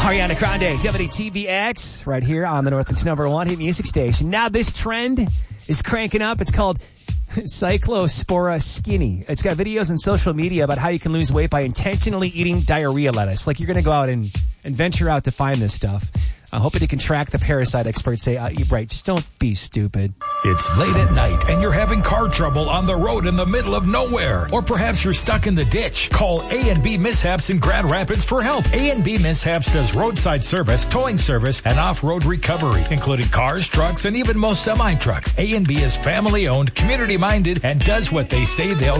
Ariana Grande, WTVX, right here on the Northland's #1 hit music station. Now this trend is cranking up. It's called Cyclospora Skinny. It's got videos on social media about how you can lose weight by intentionally eating diarrhea lettuce. Like you're going to go out and venture out to find this stuff. Hoping you can track the parasite. Experts say, eat right. Just don't be stupid. It's late at night and you're having car trouble on the road in the middle of nowhere. Or perhaps you're stuck in the ditch. Call A&B Mishaps in Grand Rapids for help. A&B Mishaps does roadside service, towing service, and off-road recovery, including cars, trucks, and even most semi-trucks. A&B is family-owned, community-minded, and does what they say they'll